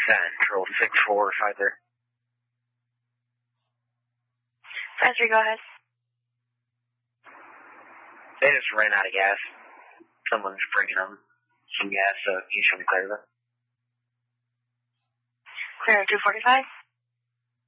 Central 6453. Answer, go ahead. They just ran out of gas. Someone's bringing them some gas, so you should be clear of it. Clear 245.